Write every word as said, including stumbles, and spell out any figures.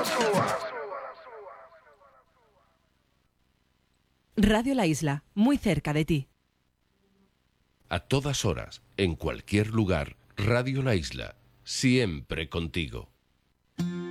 Radio La Isla, muy cerca de ti. A todas horas, en cualquier lugar, Radio La Isla, siempre contigo.